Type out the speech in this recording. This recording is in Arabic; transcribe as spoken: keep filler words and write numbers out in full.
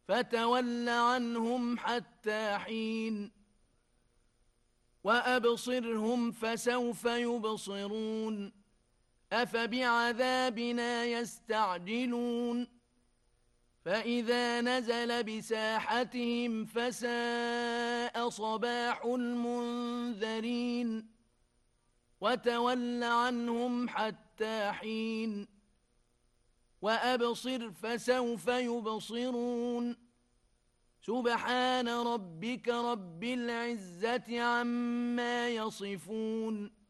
فتول عنهم حتى حين وأبصرهم فسوف يبصرون أفبعذابنا يستعجلون فإذا نزل بساحتهم فساء صباح المنذرين وتول عنهم حتى حين وأبصر فسوف يبصرون سبحان ربك رب العزة عما يصفون